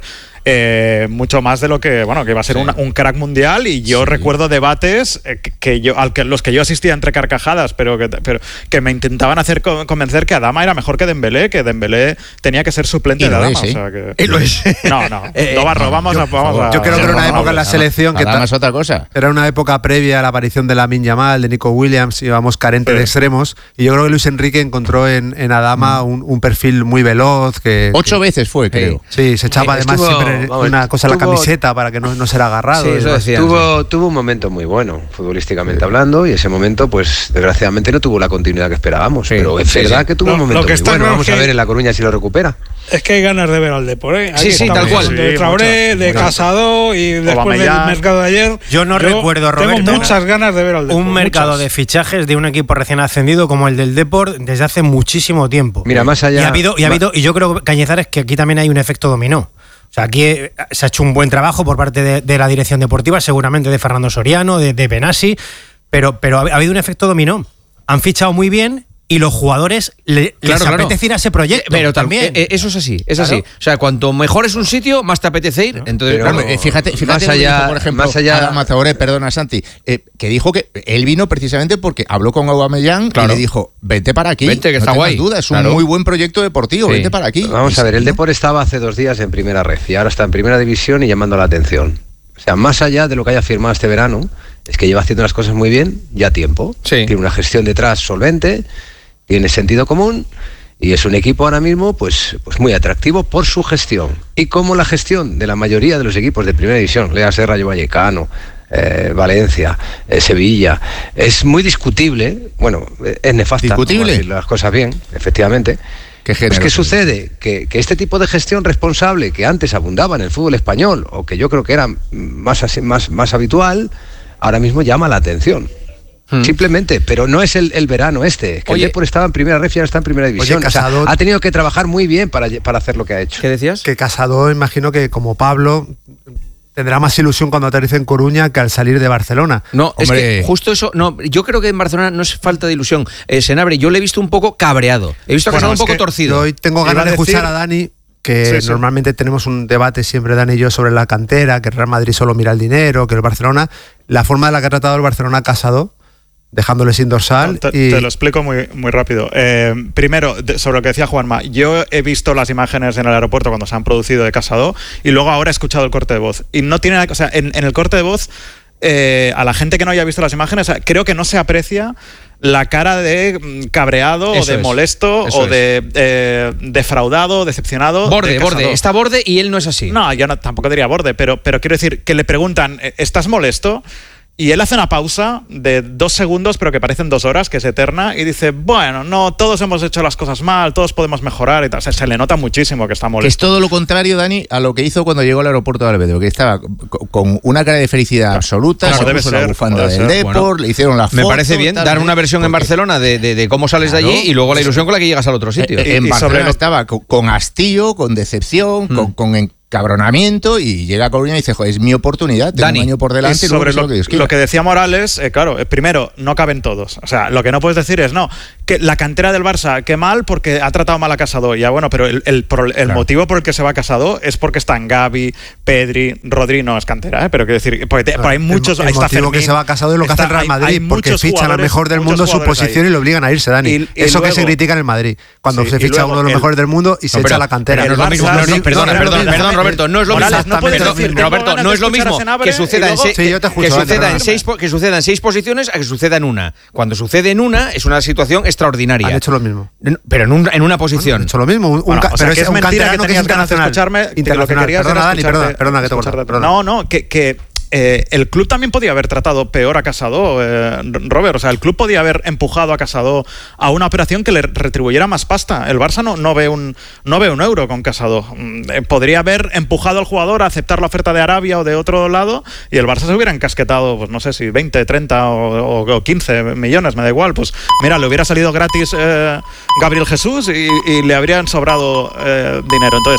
N: eh, mucho más de lo que, bueno, que va a ser sí. un, un crack mundial. Y yo sí. recuerdo debates eh, que yo, al que los que yo asistía entre carcajadas, pero que, pero que me intentaban hacer convencer que Adama era mejor que Dembélé, que Dembélé tenía que ser suplente de Adama. Es, ¿eh? O sea que,
B: y lo es.
N: No, no. Eh, no Barro, vamos,
L: yo,
N: a, vamos a.
L: Yo creo que era una época en la selección que
F: Adama es otra cosa.
L: Era una época previa a la aparición de Lamine Yamal, de Nico Williams, íbamos carente sí. de extremos. Y yo creo que Luis Enrique encontró en, en Adama mm. un, un perfil muy veloz. Que,
F: Ocho
L: que,
F: veces fue, creo.
L: Sí, se echaba además estuvo, siempre vamos, una cosa tuvo, en la camiseta para que no, no se era agarrado.
I: Sí, eso decían, tuvo, sí. tuvo un momento muy bueno, futbolísticamente sí. hablando, y ese momento, pues desgraciadamente no tuvo la continuidad que esperábamos. Sí. Pero es sí, verdad sí. que tuvo lo, un momento muy bueno. Vamos a ver en La Coruña si lo recupera.
O: Es que hay ganas de ver al Depor, ¿eh?
A: Sí, sí, tal cual.
O: De Traoré, de Casado y después del mercado de ayer.
P: Yo no yo recuerdo, Roberto,
O: tengo muchas ganas de ver al Depor.
P: Un mercado muchas. de fichajes de un equipo recién ascendido como el del Depor desde hace muchísimo tiempo.
I: Mira, más allá.
P: Y ha habido, y, ha habido, y yo creo, Cañizares, que aquí también hay un efecto dominó. O sea, aquí se ha hecho un buen trabajo por parte de, de la dirección deportiva, seguramente de Fernando Soriano, de, de Benassi, pero, pero ha habido un efecto dominó. Han fichado muy bien y los jugadores le, claro, les claro. apetece ir a ese proyecto.
A: Pero
P: también.
A: Eh, eso es así, es claro. así. O sea, cuanto mejor es un sitio, más te apetece ir. Entonces,
F: pero, claro, fíjate, fíjate
I: más allá,
F: dijo, por ejemplo,
I: más allá,
F: Adama Traoré, perdona Santi, eh, que dijo que él vino precisamente porque habló con Aubameyang claro. y le dijo, vente para aquí,
A: vente, que
F: no
A: está guay.
F: duda, es
A: claro.
F: un muy buen proyecto deportivo, sí. vente para aquí.
I: Vamos a ver, el Depor estaba hace dos días en primera red y ahora está en primera división y llamando la atención. O sea, más allá de lo que haya firmado este verano, es que lleva haciendo las cosas muy bien, ya tiempo.
A: Sí.
I: Tiene una gestión detrás solvente, tiene sentido común y es un equipo ahora mismo pues, pues muy atractivo por su gestión. Y como la gestión de la mayoría de los equipos de primera división, léase Rayo Vallecano, eh, Valencia, eh, Sevilla, es muy discutible, bueno, es nefasta.
F: ¿Discutible?
I: Decir las cosas bien, efectivamente.
F: ¿Qué,
I: pues ¿qué sucede? Que, que este tipo de gestión responsable que antes abundaba en el fútbol español, o que yo creo que era más, más, más habitual, ahora mismo llama la atención. Hmm. Simplemente, pero no es el, el verano este, que Oye, el Depor estaba en primera ref y ahora está en primera división. Oye, Casado, o sea, ha tenido que trabajar muy bien para, para hacer lo que ha hecho.
A: ¿Qué decías?
L: Que Casado, imagino que como Pablo tendrá más ilusión cuando aterrice en Coruña que al salir de Barcelona.
A: No, hombre, es que justo eso, no, yo creo que en Barcelona no es falta de ilusión. Eh, Senabre, yo le he visto un poco cabreado. He visto a Casado bueno, un poco torcido.
L: Yo hoy tengo ganas de escuchar a Dani, que sí, sí. normalmente tenemos un debate siempre Dani y yo sobre la cantera, que el Real Madrid solo mira el dinero, que el Barcelona, la forma de la que ha tratado el Barcelona a Casado, dejándole sin dorsal.
N: No, te,
L: y...
N: te lo explico muy, muy rápido. Eh, primero, de, sobre lo que decía Juanma, yo he visto las imágenes en el aeropuerto cuando se han producido de Casado y luego ahora he escuchado el corte de voz. Y no tiene, o sea, en, en el corte de voz, eh, a la gente que no haya visto las imágenes, creo que no se aprecia la cara de cabreado eso o de es, molesto o de eh, defraudado, decepcionado.
A: Borde,
N: de
A: borde. Está borde y él no es así.
N: No, yo no, tampoco diría borde, pero, pero quiero decir que le preguntan, ¿estás molesto? Y él hace una pausa de dos segundos, pero que parecen dos horas, que es eterna, y dice, bueno, no, todos hemos hecho las cosas mal, todos podemos mejorar y tal. O sea, se le nota muchísimo que está molesto.
F: Que es todo lo contrario, Dani, a lo que hizo cuando llegó al aeropuerto de Albedeo, que estaba con una cara de felicidad claro. absoluta, claro, se debe puso ser, la bufanda del Depor, bueno, le hicieron la foto.
A: Me parece bien tal, dar una versión porque, en Barcelona de, de, de cómo sales claro, de allí y luego la ilusión con la que llegas al otro sitio.
F: Eh, en y Barcelona sobre estaba con, con hastío, con decepción, mm. con... con cabronamiento y llega a Coruña y dice, joder, es mi oportunidad, tengo Dani, un año por delante. Y
N: sobre lo, que, lo que decía Morales, eh, claro, eh, primero, no caben todos. O sea, lo que no puedes decir es, no, que la cantera del Barça, qué mal porque ha tratado mal a Casado. Ya bueno, pero el, el, el claro. motivo por el que se va a Casado es porque están Gavi, Pedri, Rodri, no es cantera, ¿eh? Pero quiero decir, porque claro, hay muchos...
L: El, el motivo Fermín, que se va a Casado es lo que está, hace el Real Madrid, hay, hay porque fichan al mejor del mundo su posición ahí. Y lo obligan a irse, Dani. Y, y Eso luego, que se critica en el Madrid, cuando sí, se ficha a uno de los el, mejores del mundo y no, se echa la cantera.
A: Perdón, perdón, Roberto, no es lo mismo. No perdón, decir, Roberto, no es lo mismo que suceda, en, se, sí, que, suceda en seis, que suceda en seis posiciones a que suceda en una. Cuando sucede en una es una situación extraordinaria.
L: Han hecho lo mismo.
A: Pero en, un, en una posición.
L: Bueno, han hecho lo mismo. Un,
N: bueno,
L: un,
N: o sea, pero que es, es mentira que tenías ganas de escucharme. Lo que querías
L: perdona,
N: era
L: Dani, perdona, perdona, que te corto.
N: No, no, que... que Eh, el club también podía haber tratado peor a Casado, eh, Robert. O sea, el club podía haber empujado a Casado a una operación que le retribuyera más pasta. El Barça no, no, ve, un, no ve un euro con Casado. Eh, podría haber empujado al jugador a aceptar la oferta de Arabia o de otro lado y el Barça se hubiera encasquetado, pues no sé si veinte, treinta o, o, o quince millones, me da igual. Pues mira, le hubiera salido gratis eh, Gabriel Jesús y, y le habrían sobrado eh, dinero. Entonces...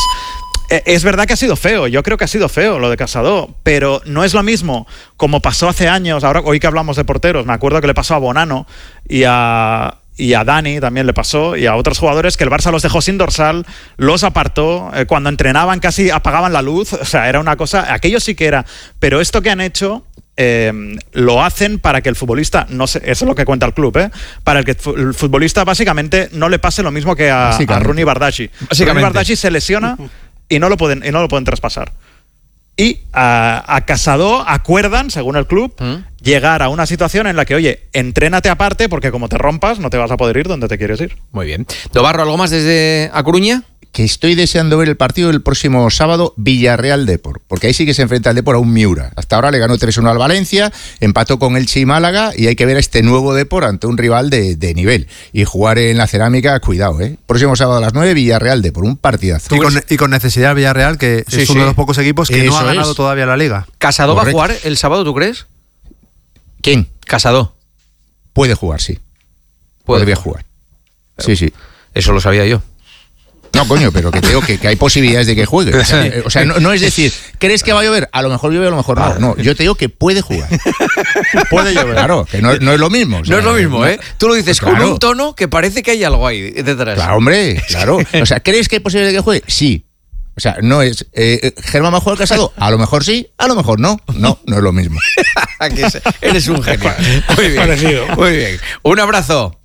N: Es verdad que ha sido feo, yo creo que ha sido feo lo de Casado, pero no es lo mismo como pasó hace años, ahora hoy que hablamos de porteros, me acuerdo que le pasó a Bonano y a, y a Dani también le pasó, y a otros jugadores que el Barça los dejó sin dorsal, los apartó, eh, cuando entrenaban casi apagaban la luz, o sea, era una cosa, aquello sí que era, pero esto que han hecho eh, lo hacen para que el futbolista, no sé, eso es lo que cuenta el club, ¿eh? Para el que el futbolista básicamente no le pase lo mismo que a, a Rooney Bardghji. Rooney Bardghji se lesiona y no lo pueden, y no lo pueden traspasar. Y a, a Casado acuerdan, según el club, ¿Mm? llegar a una situación en la que, oye, entrénate aparte porque como te rompas no te vas a poder ir donde te quieres ir.
A: Muy bien. Dobarro, ¿algo más desde A Coruña?
F: Que estoy deseando ver el partido del próximo sábado, Villarreal-Depor, porque ahí sí que se enfrenta el Depor a un Miura. Hasta ahora le ganó tres uno al Valencia, empató con Elche y Málaga, y hay que ver a este nuevo Depor ante un rival de, de nivel. Y jugar en la Cerámica, cuidado, ¿eh? Próximo sábado a las nueve, Villarreal-Depor, un partidazo.
L: Y con, y con necesidad el Villarreal, que sí, es uno sí. de los pocos equipos que Eso no ha ganado es. todavía la Liga.
A: ¿Casado Correcto. va a jugar el sábado, tú crees?
F: ¿Quién?
A: Casado.
F: Puede jugar, sí.
A: Puede
F: Podría jugar. jugar. Sí, sí.
A: Eso lo sabía yo.
F: No, coño, pero que creo que, que hay posibilidades de que juegue. O sea, o sea no, no es decir, ¿crees que va a llover? A lo mejor llueve, a lo mejor no. No, yo te digo que puede jugar.
N: Puede llover.
F: Claro, que no, no es lo mismo. O sea,
A: no es lo mismo,
F: no,
A: ¿eh? Tú lo dices
F: claro.
A: con un tono que parece que hay algo ahí detrás.
F: Claro, hombre, claro. O sea, ¿crees que hay posibilidades de que juegue? Sí. O sea, no es... Eh, ¿Germán va a jugar Casado? A lo mejor sí, a lo mejor no. No, no es lo mismo.
A: Eres un genio. Muy bien. Parecido. Muy bien. Un abrazo.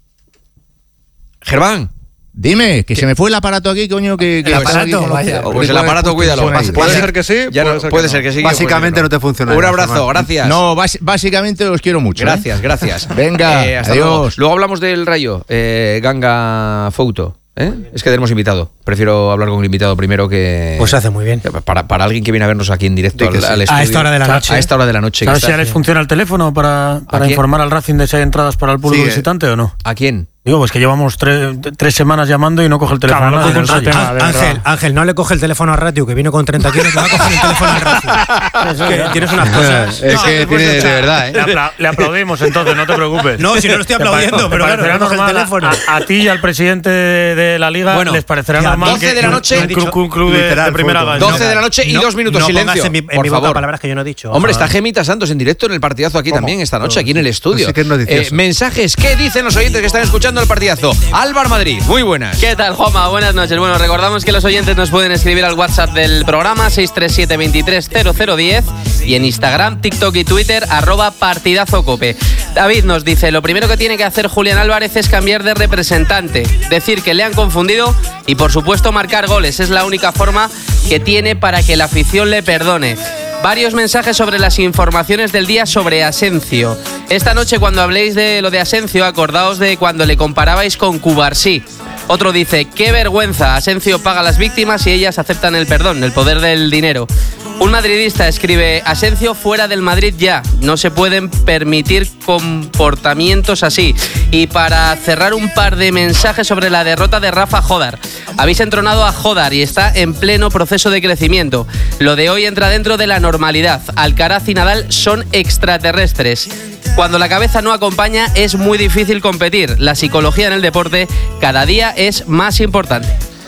A: Germán.
F: Dime, que se me fue el aparato aquí, coño, que... que
A: el aparato, vaya. Pues el aparato, cuídalo.
N: Puede, puede ser que sí,
A: ya
N: puede,
A: no,
N: ser,
A: puede
N: que
A: ser que sí.
L: Básicamente no. no te funciona.
A: Un abrazo, gracias.
F: No, bas- básicamente os quiero mucho.
A: Gracias,
F: ¿eh?
A: gracias.
F: Venga,
A: eh, hasta
F: adiós.
A: Luego. luego hablamos del Rayo, eh, Ganga Fouto. ¿Eh? Es que tenemos invitado. Prefiero hablar con el invitado primero que...
P: Pues hace muy bien.
A: Para, para alguien que viene a vernos aquí en directo al, al estudio.
P: A esta hora de la noche.
A: A esta hora de la noche.
B: ¿Sabes si ya les funciona el teléfono para, para informar al Racing de si hay entradas para el público sí, visitante o no?
A: ¿A quién?
B: Digo, pues que llevamos tres, tres semanas llamando y no coge el teléfono.
P: Claro,
B: a nadie,
P: no tema, Ángel, Ángel, no le coge el teléfono a Ratio, que vino con treinta kilos, no le coge el teléfono al Ratio. Es que tienes unas cosas.
A: Es que no, tiene de verdad, ¿eh?
B: Le, apla- le aplaudimos entonces, no te preocupes.
P: No, si no lo estoy aplaudiendo, pero claro, no coge el teléfono.
B: A, a ti y al presidente de la Liga bueno, les parecerá normal
A: doce de la noche,
B: que un, un club de, de primera gana.
A: doce de la noche y
P: no,
A: dos minutos,
P: no
A: silencio.
P: En mi, en
A: por
P: mi
A: favor.
P: boca palabras que yo no he dicho.
A: Hombre, está Gemita Santos en directo en el partidazo aquí ¿Cómo? también esta noche, aquí en el estudio.
L: Así que no
A: eh, mensajes, ¿qué dicen los oyentes que están escuchando el partidazo? Álvaro Madrid, muy buenas.
Q: ¿Qué tal, Juanma? Buenas noches. Bueno, recordamos que los oyentes nos pueden escribir al WhatsApp del programa seis tres siete, veintitrés cero cero diez y en Instagram, TikTok y Twitter, arroba partidazocope. David nos dice, lo primero que tiene que hacer Julián Álvarez es cambiar de representante, decir que le han confundido y, por supuesto, marcar goles. Es la única forma que tiene para que la afición le perdone. Varios mensajes sobre las informaciones del día sobre Asencio. Esta noche, cuando habléis de lo de Asencio, acordaos de cuando le comparabais con Cubarsí. Otro dice, qué vergüenza, Asencio paga a las víctimas y ellas aceptan el perdón, el poder del dinero. Un madridista escribe, Asencio fuera del Madrid ya, no se pueden permitir comportamientos así. Y para cerrar, un par de mensajes sobre la derrota de Rafa Jodar. Habéis entronado a Jodar y está en pleno proceso de crecimiento. Lo de hoy entra dentro de la normalidad. Alcaraz y Nadal son extraterrestres. Cuando la cabeza no acompaña es muy difícil competir. La psicología en el deporte cada día es más importante.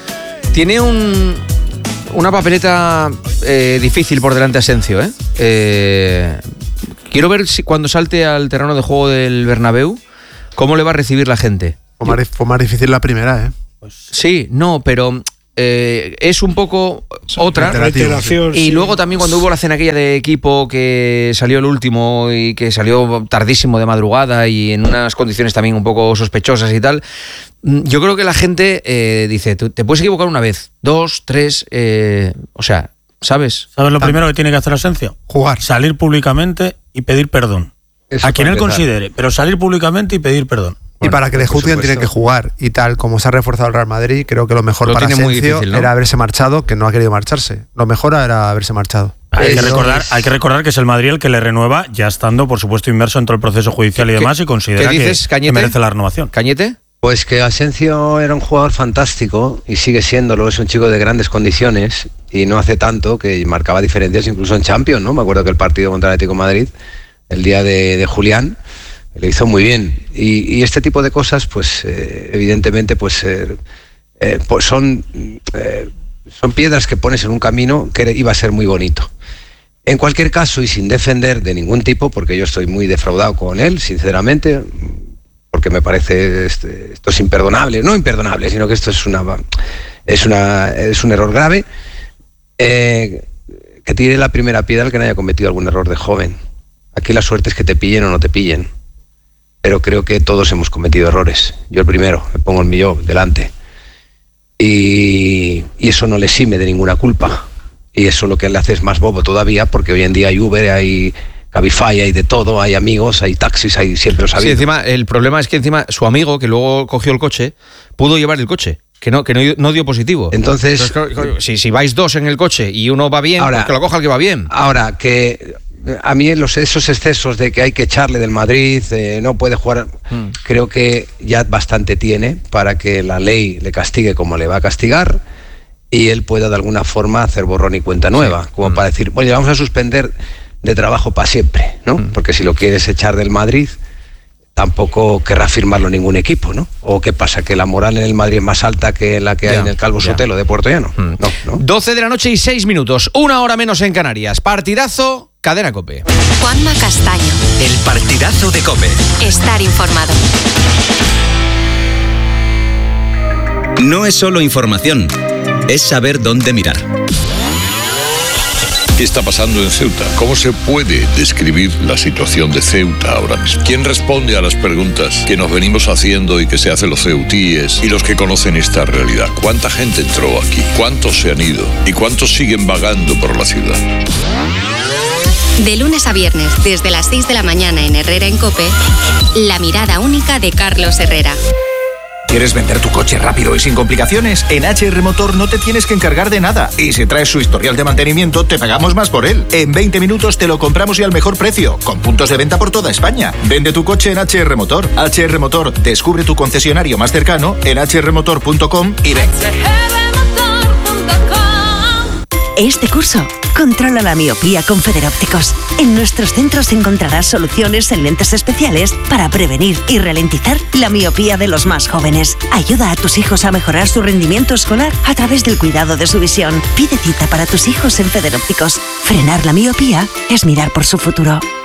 A: Tiene un... Una papeleta eh, difícil por delante Asencio, ¿eh? ¿eh? Quiero ver si cuando salte al terreno de juego del Bernabéu, cómo le va a recibir la gente.
L: Fue más, fue más difícil la primera, ¿eh?
A: Pues, sí, no, pero eh, es un poco otra.
O: Reiteración,
A: y
O: sí.
A: luego también cuando hubo la cena aquella de equipo que salió el último y que salió tardísimo de madrugada y en unas condiciones también un poco sospechosas y tal, yo creo que la gente eh, dice, te puedes equivocar una vez, dos, tres, eh, o sea, ¿sabes?
B: ¿Sabes lo primero que tiene que hacer Asencio?
L: Jugar.
B: Salir públicamente y pedir perdón. Eso a quien él considere, pero salir públicamente y pedir perdón.
L: Y para que le juzguen tienen que jugar. Y tal como se ha reforzado el Real Madrid, creo que lo mejor
A: lo
L: para Asencio
A: difícil, ¿no?
L: era haberse marchado, que no ha querido marcharse. Lo mejor era haberse marchado.
B: Hay que, recordar, hay que recordar que es el Madrid el que le renueva, ya estando, por supuesto, inmerso en todo el proceso judicial y demás, y considera
A: ¿qué dices,
B: que, que merece la renovación.
A: ¿Cañete?
I: Pues que Asencio era un jugador fantástico y sigue siéndolo, es un chico de grandes condiciones y no hace tanto que marcaba diferencias incluso en Champions, ¿no? Me acuerdo que el partido contra el Atlético de Madrid, el día de, de Julián, le hizo muy bien. Y, y este tipo de cosas, pues eh, evidentemente, pues, eh, eh, pues son, eh, son piedras que pones en un camino que iba a ser muy bonito. En cualquier caso, y sin defender de ningún tipo, porque yo estoy muy defraudado con él, sinceramente, por porque me parece este, esto es imperdonable, no imperdonable, sino que esto es una es una es un error grave, eh, que tire la primera piedra el que no haya cometido algún error de joven. Aquí la suerte es que te pillen o no te pillen, pero creo que todos hemos cometido errores. Yo el primero, me pongo el mío delante, y, y eso no le exime de ninguna culpa, y eso lo que le hace es más bobo todavía, porque hoy en día hay Uber, hay Cabify, hay de todo, hay amigos, hay taxis, hay siempre los ha habido.
A: Sí, encima, el problema es que encima su amigo, que luego cogió el coche, pudo llevar el coche, que no, que no, no dio positivo.
I: Entonces,
A: Entonces si, si vais dos en el coche y uno va bien,
I: ahora,
A: pues que lo coja el que va bien.
I: Ahora, que a mí los, esos excesos de que hay que echarle del Madrid, eh, no puede jugar, hmm. creo que ya bastante tiene para que la ley le castigue como le va a castigar y él pueda de alguna forma hacer borrón y cuenta nueva, sí. como hmm. para decir, bueno, vamos a suspender de trabajo para siempre, ¿no? Mm. Porque si lo quieres echar del Madrid, tampoco querrá firmarlo ningún equipo, ¿no? ¿O qué pasa? ¿Que la moral en el Madrid es más alta que la que ya, hay en el Calvo ya. Sotelo de Puerto Llano? Mm. No, no.
A: doce de la noche y seis minutos, una hora menos en Canarias. Partidazo, Cadena COPE.
R: Juanma Castaño.
S: El partidazo de COPE.
R: Estar informado.
S: No es solo información, es saber dónde mirar.
T: ¿Qué está pasando en Ceuta? ¿Cómo se puede describir la situación de Ceuta ahora mismo? ¿Quién responde a las preguntas que nos venimos haciendo y que se hacen los ceutíes y los que conocen esta realidad? ¿Cuánta gente entró aquí? ¿Cuántos se han ido? ¿Y cuántos siguen vagando por la ciudad?
R: De lunes a viernes, desde las seis de la mañana en Herrera en COPE, la mirada única de Carlos Herrera.
U: ¿Quieres vender tu coche rápido y sin complicaciones? En H R Motor no te tienes que encargar de nada. Y si traes su historial de mantenimiento, te pagamos más por él. En veinte minutos te lo compramos y al mejor precio, con puntos de venta por toda España. Vende tu coche en H R Motor. H R Motor, descubre tu concesionario más cercano en h r motor punto com y ven.
V: Este curso, controla la miopía con Federópticos. En nuestros centros encontrarás soluciones en lentes especiales para prevenir y ralentizar la miopía de los más jóvenes. Ayuda a tus hijos a mejorar su rendimiento escolar a través del cuidado de su visión. Pide cita para tus hijos en Federópticos. Frenar la miopía es mirar por su futuro.